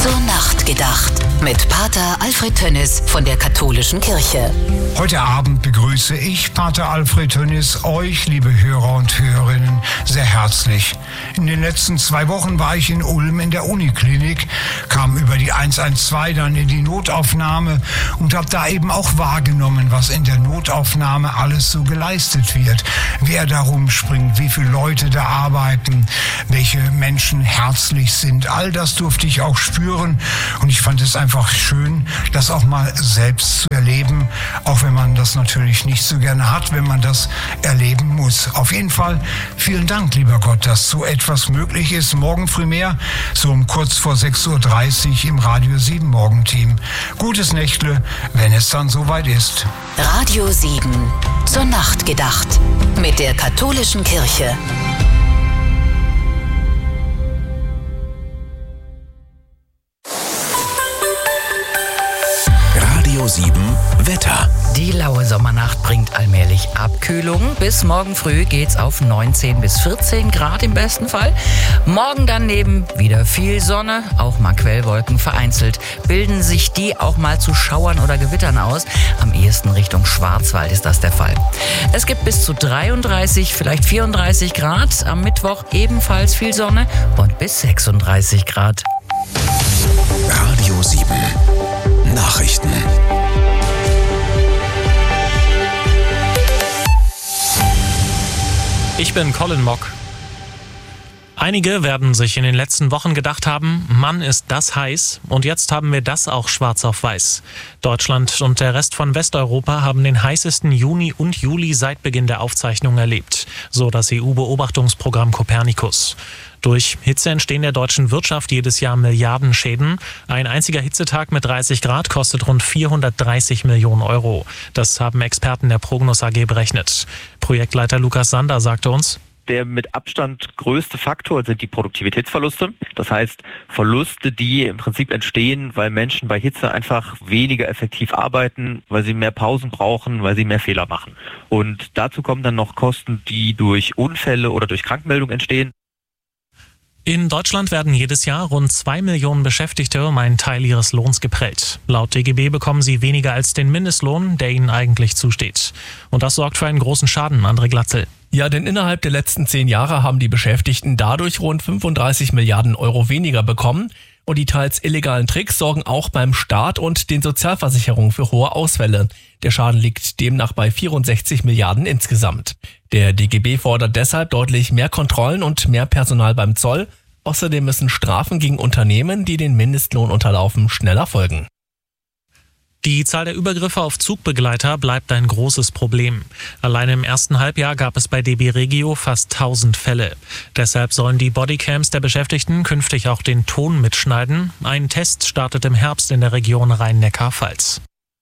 Zur Nacht gedacht. Mit Pater Alfred Tönnis von der Katholischen Kirche. Heute Abend begrüße ich, Pater Alfred Tönnis, euch, liebe Hörer und Hörerinnen, sehr herzlich. In den letzten 2 Wochen war ich in Ulm in der Uniklinik, kam über die 112 dann in die Notaufnahme und habe da eben auch wahrgenommen, was in der Notaufnahme alles so geleistet wird. Wer da rumspringt, wie viele Leute da arbeiten, welche Menschen herzlich sind. All das durfte ich auch spüren und ich fand es einfach schön, das auch mal selbst zu erleben, auch wenn man das natürlich nicht so gerne hat, wenn man das erleben muss. Auf jeden Fall vielen Dank, lieber Gott, dass so etwas möglich ist. Morgen früh mehr, so um kurz vor 6.30 Uhr im Radio 7 Morgenteam. Gutes Nächtle, wenn es dann soweit ist. Radio 7. Zur Nacht gedacht. Mit der Katholischen Kirche. Radio 7 Wetter. Die laue Sommernacht bringt allmählich Abkühlung. Bis morgen früh geht's auf 19 bis 14 Grad im besten Fall. Morgen daneben wieder viel Sonne, auch mal Quellwolken vereinzelt. Bilden sich die auch mal zu Schauern oder Gewittern aus. Am ehesten Richtung Schwarzwald ist das der Fall. Es gibt bis zu 33, vielleicht 34 Grad. Am Mittwoch ebenfalls viel Sonne und bis 36 Grad. Radio 7 Nachrichten. Ich bin Colin Mock. Einige werden sich in den letzten Wochen gedacht haben, Mann, ist das heiß. Und jetzt haben wir das auch schwarz auf weiß. Deutschland und der Rest von Westeuropa haben den heißesten Juni und Juli seit Beginn der Aufzeichnung erlebt. So das EU-Beobachtungsprogramm Copernicus. Durch Hitze entstehen der deutschen Wirtschaft jedes Jahr Milliardenschäden. Ein einziger Hitzetag mit 30 Grad kostet rund 430 Millionen Euro. Das haben Experten der Prognos AG berechnet. Projektleiter Lukas Sander sagte uns: Der mit Abstand größte Faktor sind die Produktivitätsverluste. Das heißt, Verluste, die im Prinzip entstehen, weil Menschen bei Hitze einfach weniger effektiv arbeiten, weil sie mehr Pausen brauchen, weil sie mehr Fehler machen. Und dazu kommen dann noch Kosten, die durch Unfälle oder durch Krankmeldung entstehen. In Deutschland werden jedes Jahr rund 2 Millionen Beschäftigte um einen Teil ihres Lohns geprellt. Laut DGB bekommen sie weniger als den Mindestlohn, der ihnen eigentlich zusteht. Und das sorgt für einen großen Schaden, André Glatzel. Ja, denn innerhalb der letzten 10 Jahre haben die Beschäftigten dadurch rund 35 Milliarden Euro weniger bekommen. Und die teils illegalen Tricks sorgen auch beim Staat und den Sozialversicherungen für hohe Ausfälle. Der Schaden liegt demnach bei 64 Milliarden insgesamt. Der DGB fordert deshalb deutlich mehr Kontrollen und mehr Personal beim Zoll. Außerdem müssen Strafen gegen Unternehmen, die den Mindestlohn unterlaufen, schneller folgen. Die Zahl der Übergriffe auf Zugbegleiter bleibt ein großes Problem. Allein im ersten Halbjahr gab es bei DB Regio fast 1000 Fälle. Deshalb sollen die Bodycams der Beschäftigten künftig auch den Ton mitschneiden. Ein Test startet im Herbst in der Region Rhein-Neckar-Pfalz.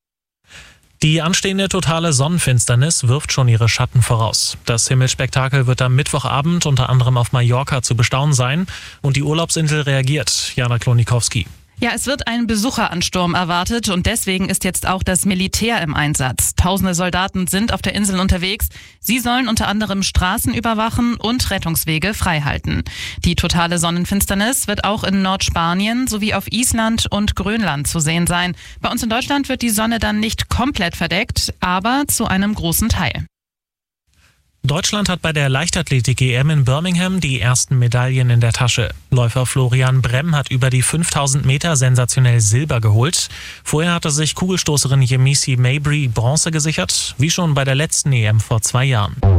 Die anstehende totale Sonnenfinsternis wirft schon ihre Schatten voraus. Das Himmelsspektakel wird am Mittwochabend unter anderem auf Mallorca zu bestaunen sein. Und die Urlaubsinsel reagiert. Jana Klonikowski. Ja, es wird ein Besucheransturm erwartet und deswegen ist jetzt auch das Militär im Einsatz. Tausende Soldaten sind auf der Insel unterwegs. Sie sollen unter anderem Straßen überwachen und Rettungswege freihalten. Die totale Sonnenfinsternis wird auch in Nordspanien sowie auf Island und Grönland zu sehen sein. Bei uns in Deutschland wird die Sonne dann nicht komplett verdeckt, aber zu einem großen Teil. Deutschland hat bei der Leichtathletik-EM in Birmingham die ersten Medaillen in der Tasche. Läufer Florian Bremm hat über die 5000 Meter sensationell Silber geholt. Vorher hatte sich Kugelstoßerin Yemisi Mabry Bronze gesichert, wie schon bei der letzten EM vor 2 Jahren.